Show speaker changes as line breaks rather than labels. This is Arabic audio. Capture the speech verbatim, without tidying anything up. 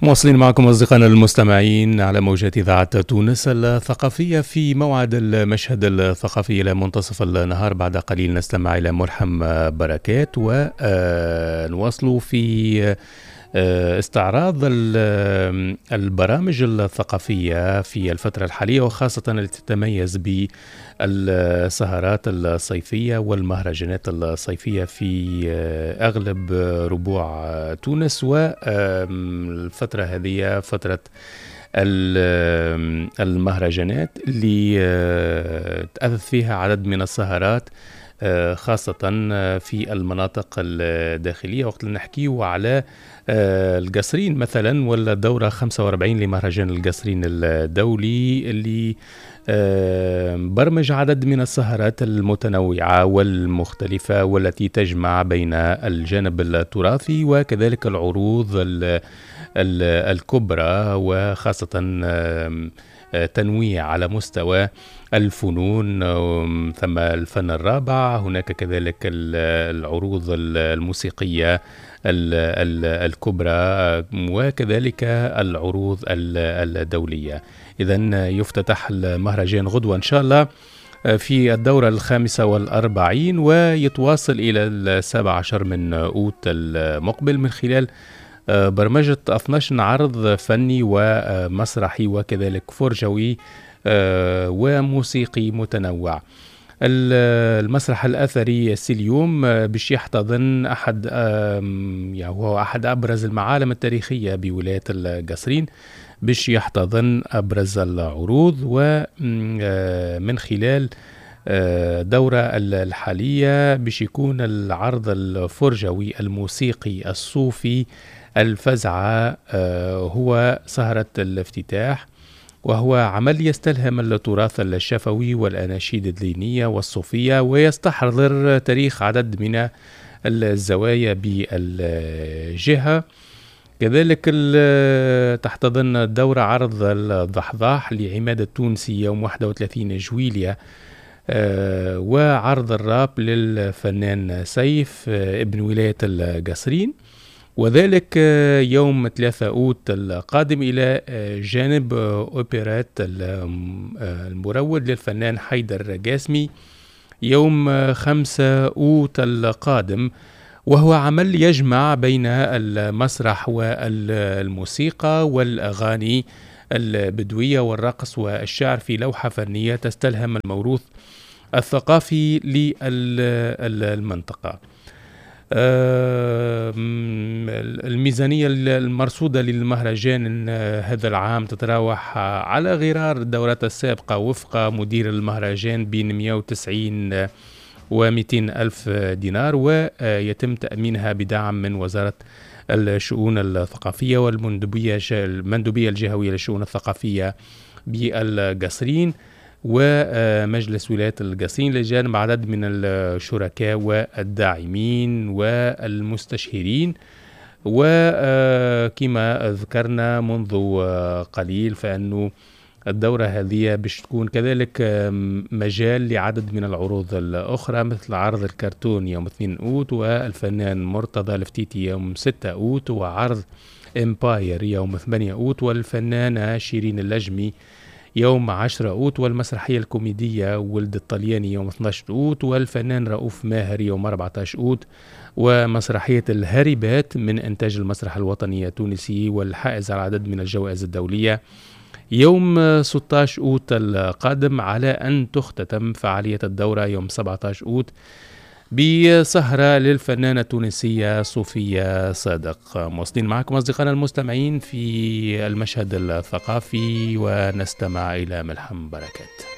مواصلين معكم أصدقائنا المستمعين على موجات إذاعة تونس الثقافية في موعد المشهد الثقافي إلى منتصف النهار. بعد قليل نستمع إلى ملحم بركات ونواصل في استعراض البرامج الثقافية في الفترة الحالية، وخاصة التي تتميز بالسهرات الصيفية والمهرجانات الصيفية في أغلب ربوع تونس. والفترة هذه فترة المهرجانات اللي تأثث فيها عدد من السهرات، خاصة في المناطق الداخلية. وقت نحكيه على القصرين مثلا، ولا دورة خمسة وأربعين لمهرجان القصرين الدولي اللي برمج عدد من السهرات المتنوعة والمختلفة، والتي تجمع بين الجانب التراثي وكذلك العروض الكبرى، وخاصة تنويع على مستوى الفنون. ثم الفن الرابع، هناك كذلك العروض الموسيقية الكبرى، وكذلك العروض الدولية. إذن يفتتح المهرجان غدوة إن شاء الله في الدورة الخامسة والأربعين، ويتواصل إلى السابع عشر من أوت المقبل من خلال برمجة اثني عشر عرض فني ومسرحي وكذلك فرجوي وموسيقي متنوع. المسرح الأثري اليوم باش يحتضن أحد يعني هو أحد أبرز المعالم التاريخية بولاية القصرين، باش يحتضن أبرز العروض. ومن خلال الدورة الحالية باش يكون العرض الفرجوي الموسيقي الصوفي الفزعة هو سهرة الافتتاح، وهو عمل يستلهم التراث الشفوي والأناشيد الدينية والصوفية، ويستحضر تاريخ عدد من الزوايا بالجهة. كذلك تحتضن الدورة عرض الضحضاح لعماد التونسي يوم واحد وثلاثين جويلية، وعرض الراب للفنان سيف ابن ولاية القصرين، وذلك يوم ثلاثة أوت القادم إلى جانب أوبرات المرود للفنان حيدر قاسمي يوم خمسة أوت القادم، وهو عمل يجمع بين المسرح والموسيقى والأغاني البدوية والرقص والشعر في لوحة فنية تستلهم الموروث الثقافي للمنطقة. الميزانية المرصودة للمهرجان هذا العام تتراوح على غرار الدورات السابقة وفق مدير المهرجان بين مئة وتسعين ومئتين ألف دينار، ويتم تأمينها بدعم من وزارة الشؤون الثقافية والمندوبية المندوبية الجهوية للشؤون الثقافية بالقصرين ومجلس ولاية القصرين، لجانب عدد من الشركاء والداعمين والمستشهرين. وكما ذكرنا منذ قليل فإنه الدورة هذه باش تكون كذلك مجال لعدد من العروض الأخرى، مثل عرض الكرتون يوم اثنين أوت، والفنان مرتضى الفتيتي يوم ستة أوت، وعرض إمباير يوم ثمانية أوت، والفنانة شيرين اللجمي يوم عشرة أوت، والمسرحية الكوميدية ولد الطلياني يوم اثني عشر أوت، والفنان رؤوف ماهر يوم أربعة عشر أوت، ومسرحية الهربات من إنتاج المسرح الوطني التونسي والحائز على عدد من الجوائز الدولية يوم ستة عشر أوت القادم، على أن تختتم فعالية الدورة يوم سبعة عشر أوت بسهرة للفنانة التونسية صوفية صادق. مواصلين معكم أصدقائنا المستمعين في المشهد الثقافي، ونستمع إلى ملحم بركات.